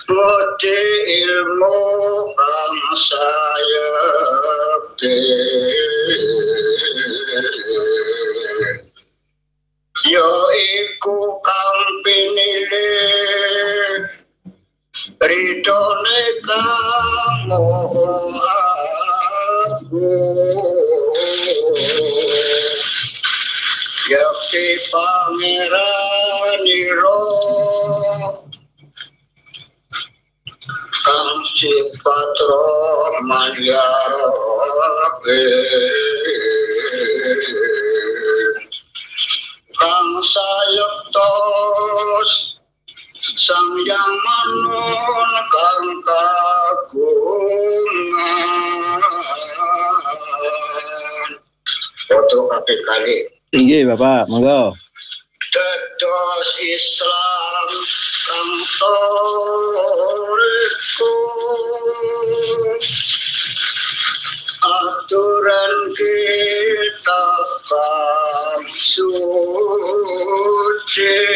Budi ilmu kang sayekti ya iku kang pinilih ridhone kang aku yakti pangeraniro kang sipatro manyaroke kang sayektos sang yang manun kang kagungan foto kabeh kali. Nggih Bapak, monggo. Dados Islam kang toriku aturan kita kang suci